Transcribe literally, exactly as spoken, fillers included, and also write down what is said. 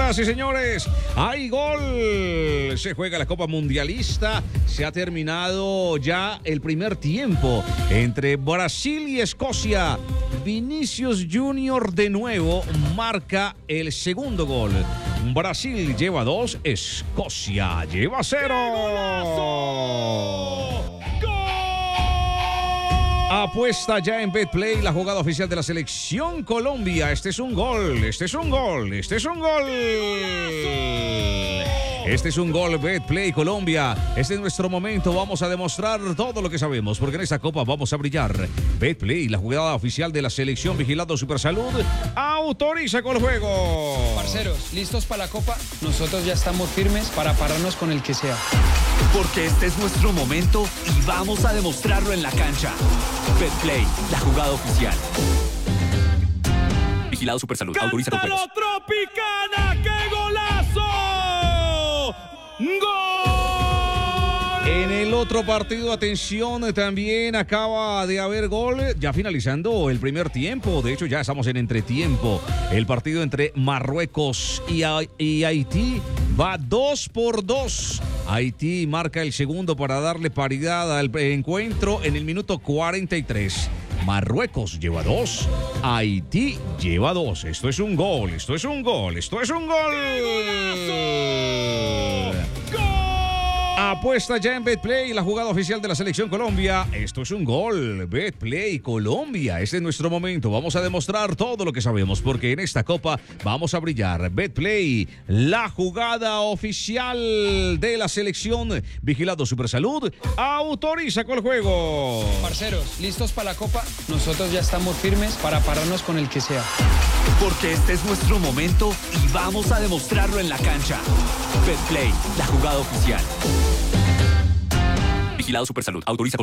Señoras y señores, hay gol. Se juega la Copa Mundialista. Se ha terminado ya el primer tiempo entre Brasil y Escocia. Vinicius Junior de nuevo marca el segundo gol. Brasil lleva dos, Escocia lleva cero. Apuesta ya en Betplay, la jugada oficial de la selección Colombia. Este es un gol, este es un gol, este es un gol. Este es un gol, Betplay Colombia. Este es nuestro momento. Vamos a demostrar todo lo que sabemos, porque en esta copa vamos a brillar. Betplay, la jugada oficial de la selección Vigilando Supersalud, autoriza con el juego. Parceros, ¿listos para la copa? Nosotros ya estamos firmes para pararnos con el que sea. Porque este es nuestro momento y vamos a demostrarlo en la cancha. Betplay, la jugada oficial. Vigilado Supersalud, autoriza con juegos. Tropicana, ¡qué golazo! ¡Gol! En el otro partido, atención, también acaba de haber gol, ya finalizando el primer tiempo. De hecho, ya estamos en entretiempo. El partido entre Marruecos y, y Haití va dos por dos. Haití marca el segundo para darle paridad al encuentro en el minuto cuarenta y tres. Marruecos lleva dos, Haití lleva dos. Esto es un gol, esto es un gol, esto es un gol. Apuesta ya en Betplay, la jugada oficial de la selección Colombia. Esto es un gol. Betplay Colombia. Este es nuestro momento. Vamos a demostrar todo lo que sabemos, porque en esta copa vamos a brillar. Betplay, la jugada oficial de la selección Vigilado Supersalud, autoriza con el juego. Parceros, ¿listos para la copa? Nosotros ya estamos firmes para pararnos con el que sea. Porque este es nuestro momento y vamos a demostrarlo en la cancha. Betplay, la jugada oficial. Vigilado Supersalud, autoriza con